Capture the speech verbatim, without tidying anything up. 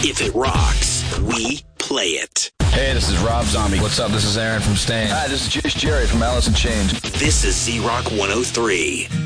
If it rocks, we play it. Hey, this is Rob Zombie. What's up? This is Aaron from Stain. Hi, this is Juice Jerry from Alice in Chains. This is Z-Rock one oh three.